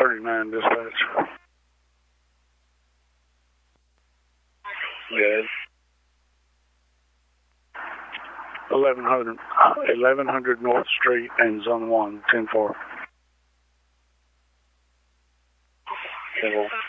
39 dispatch. Good. 1100 North Street and Zone 1, 10-4. 10-4.